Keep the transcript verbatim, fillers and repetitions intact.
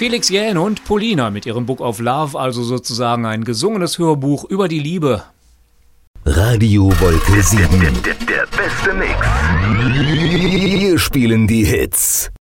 Felix Jähn und Polina mit ihrem Book of Love, also sozusagen ein gesungenes Hörbuch über die Liebe. Radio Wolke sieben. Der, der, der beste Mix. Wir spielen die Hits.